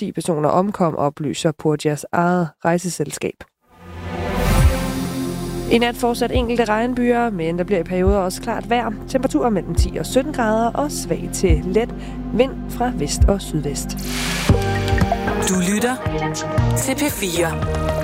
10 personer omkom, oplyser Purjas eget rejseselskab. I nat fortsat enkelte regnbyer, men der bliver i perioder også klart vejr. Temperaturer mellem 10 og 17 grader og svag til let vind fra vest og sydvest. Du lytter til P4.